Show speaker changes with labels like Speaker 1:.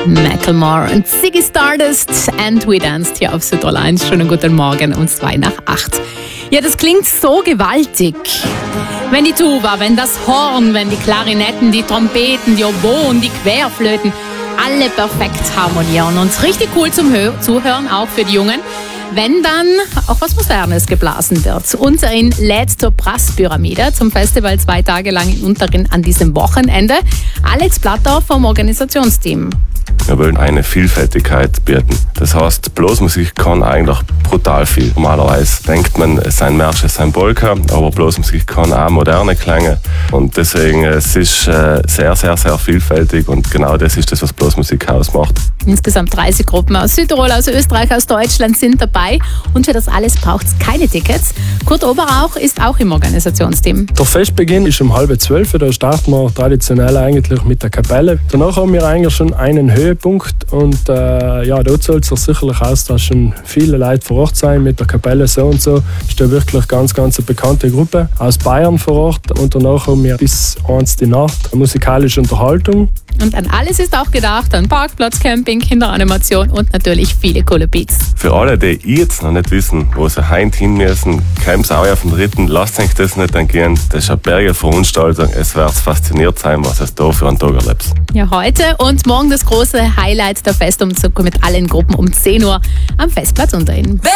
Speaker 1: Macklemore und Ziggy Stardust and We Danced hier auf Südtirol 1. Schönen guten Morgen um 7:02. Ja, das klingt so gewaltig. Wenn die Tuba, wenn das Horn, wenn die Klarinetten, die Trompeten, die Oboen, die Querflöten, alle perfekt harmonieren. Und richtig cool zum Zuhören, auch für die Jungen, wenn dann auch was Modernes geblasen wird. Unserin lädt zur Brasspyramide zum Festival 2 Tage lang in Unterin an diesem Wochenende. Alex Platter vom Organisationsteam.
Speaker 2: Wir wollen eine Vielfältigkeit bieten. Das heißt, Blasmusik kann eigentlich brutal viel. Normalerweise denkt man, es sei ein Märsch, es sei ein Polka, aber Blasmusik kann auch moderne Klänge. Und deswegen, es ist sehr, sehr, sehr vielfältig und genau das ist das, was Blasmusik ausmacht.
Speaker 1: Insgesamt 30 Gruppen aus Südtirol, aus Österreich, aus Deutschland sind dabei. Und für das alles braucht es keine Tickets. Kurt Oberauch ist auch im Organisationsteam.
Speaker 3: Der Festbeginn ist um 11:30. Da starten wir traditionell eigentlich mit der Kapelle. Danach haben wir eigentlich schon einen Höhepunkt und dort soll es sich sicherlich austauschen. Viele Leute vor Ort sein mit der Kapelle so und so. Ist da wirklich ganz eine bekannte Gruppe aus Bayern vor Ort und danach haben wir bis 1 die Nacht musikalische Unterhaltung.
Speaker 1: Und an alles ist auch gedacht, an Parkplatz, Camping, Kinderanimation und natürlich viele coole Beats.
Speaker 2: Für alle, die jetzt noch nicht wissen, wo sie heim hin müssen, kommt auch auf den 3. Lasst euch das nicht entgehen. Das ist eine Bergveranstaltung. Es wird fasziniert sein, was es da für einen Tag erlebt.
Speaker 1: Ja, heute und morgen das große Highlight, der Festumzug mit allen Gruppen um 10 Uhr am Festplatz Unterin.